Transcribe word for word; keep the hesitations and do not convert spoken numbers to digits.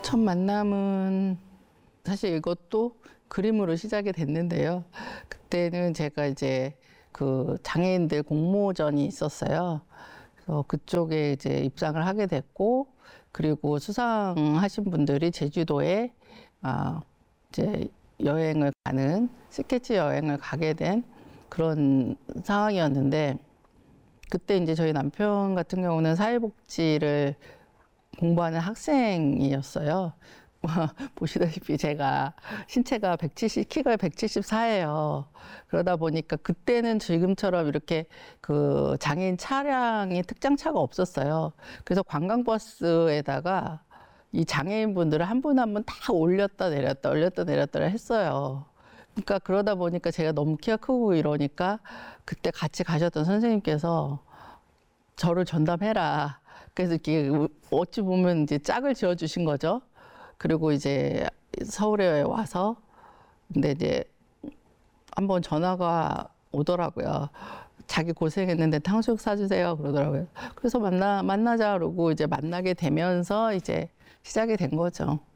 첫 만남은 사실 이것도 그림으로 시작이 됐는데요. 그때는 제가 이제 그 장애인들 공모전이 있었어요. 그래서 그쪽에 이제 입상을 하게 됐고, 그리고 수상하신 분들이 제주도에 아 이제 여행을 가는 스케치 여행을 가게 된 그런 상황이었는데, 그때 이제 저희 남편 같은 경우는 사회복지를 공부하는 학생이었어요. 보시다시피 제가 신체가 백칠십, 키가 백칠십사예요. 그러다 보니까 그때는 지금처럼 이렇게 그 장애인 차량이 특장차가 없었어요. 그래서 관광버스에다가 이 장애인분들을 한 분 한 분 다 올렸다 내렸다 올렸다 내렸다 했어요. 그러니까 그러다 보니까 제가 너무 키가 크고 이러니까 그때 같이 가셨던 선생님께서 저를 전담해라. 그래서 이렇게 어찌 보면 이제 짝을 지어 주신 거죠. 그리고 이제 서울에 와서 근데 이제 한번 전화가 오더라고요. 자기 고생했는데 탕수육 사주세요 그러더라고요. 그래서 만나 만나자 그러고 이제 만나게 되면서 이제 시작이 된 거죠.